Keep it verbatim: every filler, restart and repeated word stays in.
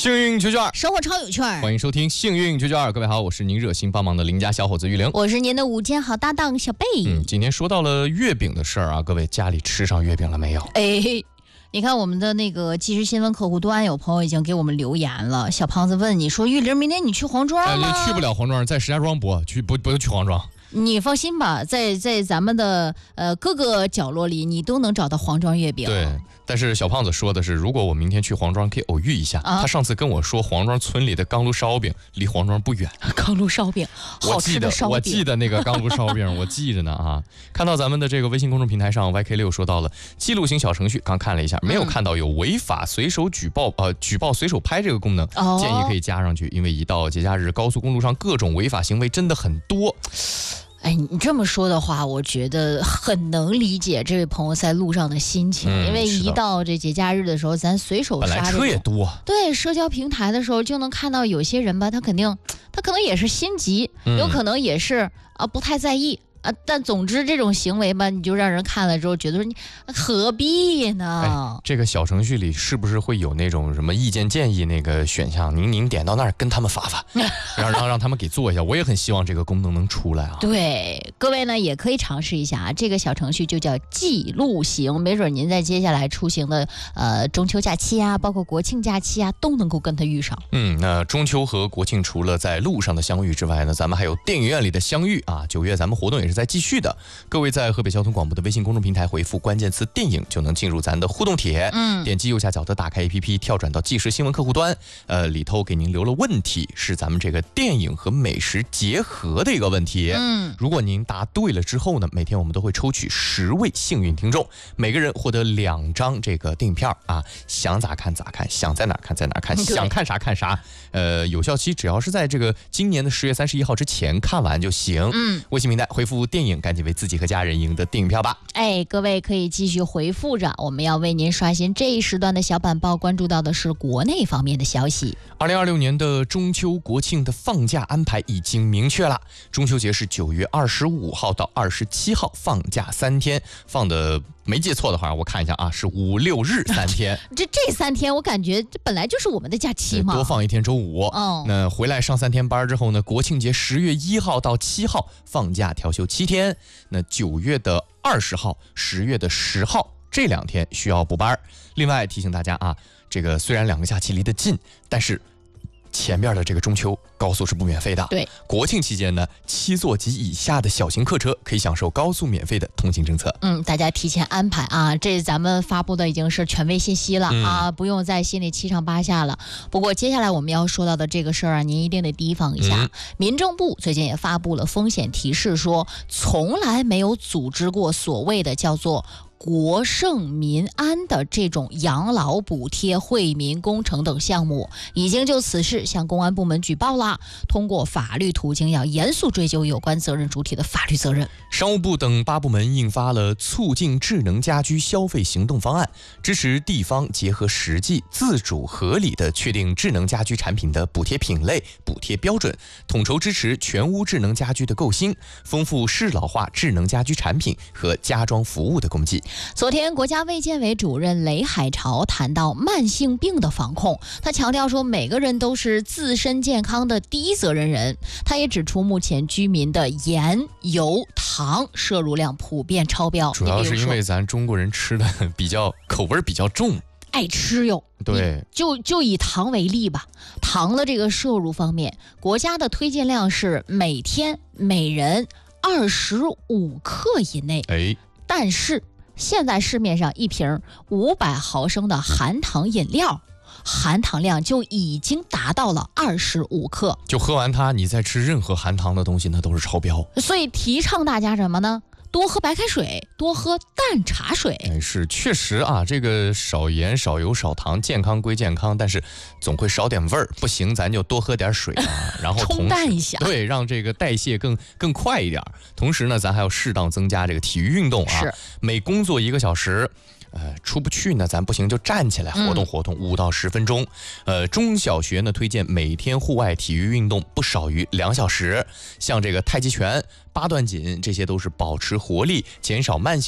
幸运九九二， 生活超有趣儿。 欢迎收听幸运九九二，各位好，我是您热心帮忙的邻家小伙子玉玲， 我是您的午间好搭档小贝。 嗯，今天说到了月饼的事儿啊，各位家里吃上月饼了没有？ 哎，你看我们的那个即时新闻客户端，有朋友已经给我们留言了。小胖子问你说：“玉玲，明天你去黄庄吗？” 哎，去不了黄庄，在石家庄播，去不不去黄庄。 你放心吧，在在咱们的呃各个角落里，你都能找到黄庄月饼。 对，但是小胖子说的是，如果我明天去黄庄，可以偶遇一下。啊、他上次跟我说，黄庄村里的钢炉烧饼离黄庄不远。 钢炉烧饼，好吃的烧饼。 我记得，我记得那个钢炉烧饼，我记着呢啊。看到咱们的这个微信公众平台上 Y K 六 说到了记录型小程序，刚看了一下，没有看到有违法随手举报呃举报随手拍这个功能， 哦、 建议可以加上去，因为一到节假日，高速公路上各种违法行为真的很多。 哎，你这么说的话，我觉得很能理解这位朋友在路上的心情，嗯、因为一到这节假日的时候，咱随手刷本来车也多， 对社交平台的时候，就能看到有些人吧，他肯定他可能也是心急， 嗯、 有可能也是啊不太在意。啊，但总之这种行为吧，你就让人看了之后觉得说你何必呢？ 哎，这个小程序里是不是会有那种什么意见建议那个选项？您您点到那儿跟他们发发，让让让他们给做一下。我也很希望这个功能能出来啊。 对，各位呢也可以尝试一下啊，这个小程序就叫记录型，没准您在接下来出行的呃中秋假期啊，包括国庆假期啊，都能够跟他遇上。 嗯，那中秋和国庆除了在路上的相遇之外呢，咱们还有电影院里的相遇啊。九月咱们活动也是在继续的，各位在河北交通广播的微信公众平台回复关键词电影，就能进入咱的互动帖。嗯，点击右下角的打开 A P P， 跳转到即时新闻客户端，呃，里头给您留了问题，是咱们这个电影和美食结合的一个问题。嗯，如果您答对了之后呢，每天我们都会抽取十位幸运听众，每个人获得两张这个电影票啊，想咋看咋看，想在哪看在哪看，想看啥看啥。呃，有效期只要是在这个今年的十月三十一号之前看完就行。嗯，微信平台回复电影，赶紧为自己和家人赢得电影票吧。 哎，各位可以继续回复着，我们要为您刷新这一时段的小板报，关注到的是国内方面的消息。 二零二六年的中秋国庆的放假安排已经明确了，中秋节是九月二十五号到二十七号，放假三天，放的没记错的话，我看一下啊，是五六日三天。 这这三天我感觉这本来就是我们的假期嘛， 多放一天周五。哦，那回来上三天班之后呢，国庆节十月一号到七号放假调休七天，那九月的二十号、十月的十号这两天需要补班。另外提醒大家啊，这个虽然两个假期离得近，但是前面的这个中秋高速是不免费的。对，国庆期间呢，七座及以下的小型客车可以享受高速免费的通行政策。 嗯，大家提前安排啊，这咱们发布的已经是权威信息了、嗯、啊，不用在心里七上八下了。不过接下来我们要说到的这个事儿啊，您一定得提防一下。嗯、民政部最近也发布了风险提示说，从来没有组织过所谓的叫做国盛民安的这种养老补贴、惠民工程等项目，已经就此事向公安部门举报了，通过法律途径要严肃追究有关责任主体的法律责任。 商务部等八部门印发了促进智能家居消费行动方案，支持地方结合实际、自主合理的确定智能家居产品的补贴品类、补贴标准，统筹支持全屋智能家居的构新，丰富适老化智能家居产品和家装服务的供给。 昨天，国家卫健委主任雷海潮谈到慢性病的防控，他强调说，每个人都是自身健康的第一责任人。他也指出，目前居民的盐、油、糖摄入量普遍超标， 主要是因为咱中国人吃的比较口味比较重， 爱吃哟。 对， 就就以糖为例吧，糖的这个摄入方面，国家的推荐量是每天每人二十五克以内。哎，但是现在市面上一瓶五百毫升的含糖饮料，含糖量就已经达到了二十五克。 就喝完它，你再吃任何含糖的东西，那都是超标。 所以提倡大家什么呢？多喝白开水，多喝淡茶水。 哎，是确实啊，这个少盐、少油、少糖，健康归健康，但是总会少点味儿。不行，咱就多喝点水啊，然后冲淡一下， 对，让这个代谢更更快一点。同时呢，咱还要适当增加这个体育运动啊， 是每工作一个小时。呃，出不去呢，咱不行就站起来活动活动五到十分钟。呃，中小学呢推荐每天户外体育运动不少于两小时，像这个太极拳、八段锦，这些都是保持活力、减少慢性